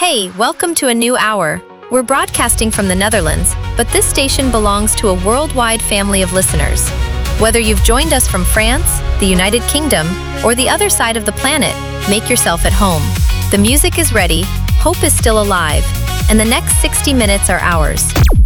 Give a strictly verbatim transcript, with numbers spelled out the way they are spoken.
Hey, welcome to a new hour. We're broadcasting from the Netherlands, but this station belongs to a worldwide family of listeners. Whether you've joined us from France, the United Kingdom, or the other side of the planet, make yourself at home. The music is ready, hope is still alive, and the next sixty minutes are ours.